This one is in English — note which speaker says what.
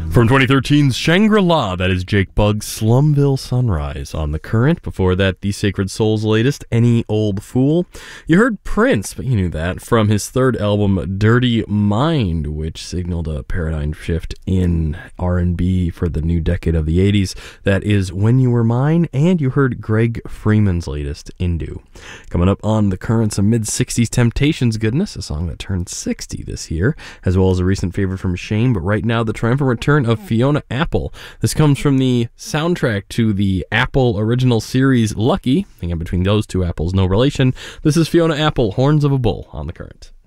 Speaker 1: From 2013's Shangri-La, that is Jake Bugg's Slumville Sunrise on The Current. Before that, The Sacred Soul's latest, Any Old Fool. You heard Prince, but you knew that, from his third album, Dirty Mind, which signaled a paradigm shift in R&B for the new decade of the 80s. That is When You Were Mine, and you heard Greg Freeman's latest, Indu. Coming up on The Current, some mid-60s Temptations goodness, a song that turned 60 this year, as well as a recent favorite from Shane, but right now, the triumphant return of Fiona Apple. This comes from the soundtrack to the Apple original series Lucky. Again, between those two apples, no relation. This is Fiona Apple, Horns of a Bull, on The Current.